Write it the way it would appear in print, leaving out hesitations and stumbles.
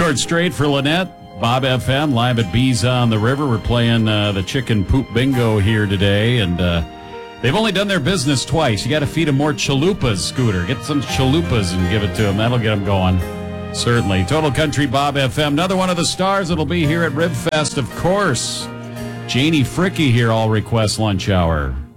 hour straight for Lynette. Bob FM, live at Bees on the River. We're playing the chicken poop bingo here today, and they've only done their business twice. You got to feed them more chalupas, Scooter. Get some chalupas and give it to them. That'll get them going. Certainly. Total Country Bob FM. Another one of the stars that'll be here at Rib Fest, of course. Janie Fricke here, all request lunch hour.